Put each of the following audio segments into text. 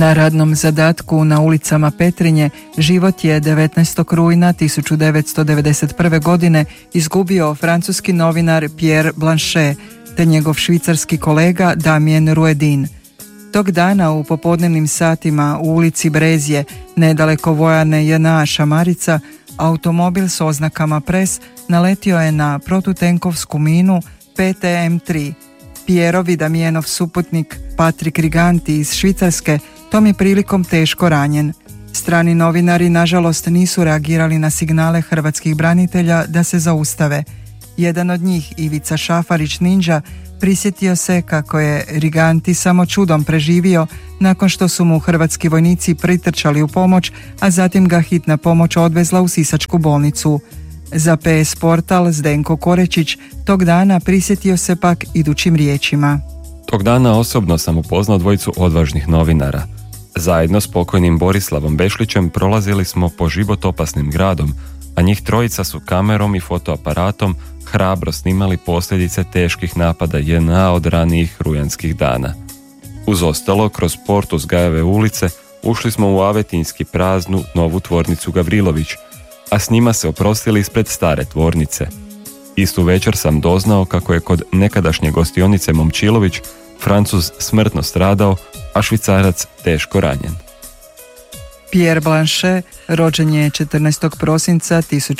Na radnom zadatku na ulicama Petrinje život je 19. rujna 1991. godine izgubio francuski novinar Pierre Blanchet te njegov švicarski kolega Damien Ruedin. Tog dana u popodnevnim satima u ulici Brezje, nedaleko vojarne JNA Šamarica, automobil s oznakama Pres naletio je na protutenkovsku minu PTM-3. Pierrov i Damienov suputnik Patrick Riganti iz Švicarske tom je prilikom teško ranjen. Strani novinari nažalost nisu reagirali na signale hrvatskih branitelja da se zaustave. Jedan od njih, Ivica Šafarić Ninja, prisjetio se kako je Riganti samo čudom preživio nakon što su mu hrvatski vojnici pritrčali u pomoć, a zatim ga hitna pomoć odvezla u sisačku bolnicu. Za PS Portal Zdenko Korečić tog dana prisjetio se pak idućim riječima. Tog dana osobno sam upoznao dvojicu odvažnih novinara. Zajedno s pokojnim Borislavom Bešlićem prolazili smo po život opasnim gradom, a njih trojica su kamerom i fotoaparatom hrabro snimali posljedice teških napada JNA od ranijih rujanskih dana. Uz ostalo, kroz port uz Gajeve ulice ušli smo u Avetinjski praznu novu tvornicu Gavrilović, a s njima se oprostili ispred stare tvornice. Istu večer sam doznao kako je kod nekadašnje gostionice Momčilović Francuz smrtno stradao, a Švicarac teško ranjen. Pierre Blanchet rođen je 14. prosinca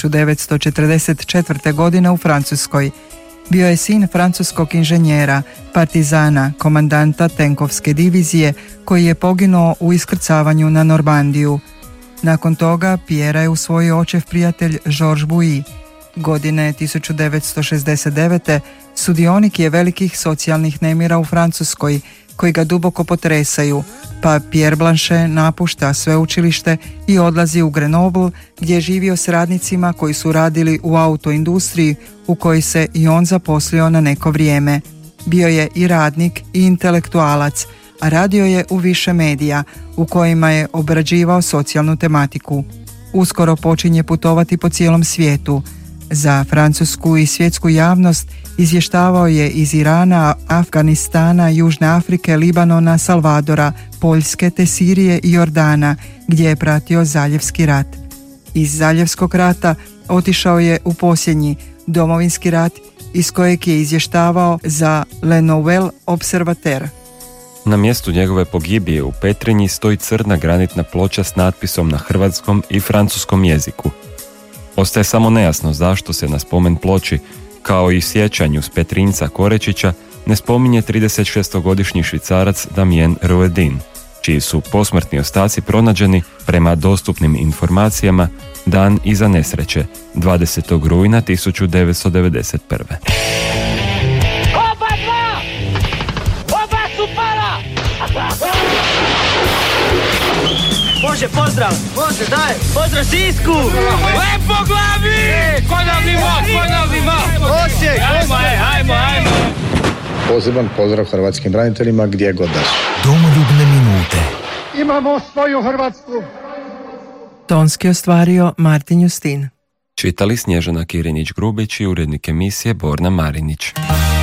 1944. godine u Francuskoj. Bio je sin francuskog inženjera, partizana, komandanta tenkovske divizije koji je poginuo u iskrcavanju na Normandiju. Nakon toga Pierre je usvojio očev prijatelj Georges Bouilly. Godine 1969. sudionik je velikih socijalnih nemira u Francuskoj koji ga duboko potresaju, pa Pierre Blanchet napušta sveučilište i odlazi u Grenoble gdje je živio s radnicima koji su radili u autoindustriji u kojoj se i on zaposlio na neko vrijeme. Bio je i radnik i intelektualac, a radio je u više medija u kojima je obrađivao socijalnu tematiku. Uskoro počinje putovati po cijelom svijetu. Za francusku i svjetsku javnost izvještavao je iz Irana, Afganistana, Južne Afrike, Libanona, Salvadora, Poljske te Sirije i Jordana, gdje je pratio Zaljevski rat. Iz Zaljevskog rata otišao je u posljednji Domovinski rat iz kojeg je izvještavao za Le Nouvel Observateur. Na mjestu njegove pogibije u Petrinji stoji crna granitna ploča s natpisom na hrvatskom i francuskom jeziku. Ostaje samo nejasno zašto se na spomen ploči, kao i sjećanju s Petrinjca Korečića, ne spominje 36-godišnji Švicarac Damien Ruedin, čiji su posmrtni ostaci pronađeni prema dostupnim informacijama dan iza nesreće, 20. rujna 1991. Može, pozdrav! Može, daj! Pozdrav Sisku! Lepo glavi! Kodavni mo! Osijek! Ajmo! Poseban pozdrav hrvatskim braniteljima gdje god da su. Domoljubne minute. Imamo svoju Hrvatsku! Tonski ostvario Martin Justin. Čitali Snježana Kirinić-Grubić i urednik emisije Borna Marinić.